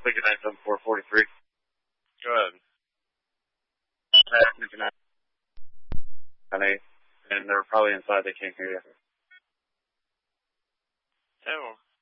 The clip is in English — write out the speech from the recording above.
Lincoln 97443. Go ahead. Lincoln 978. And they're probably inside. They can't hear you. Okay, well,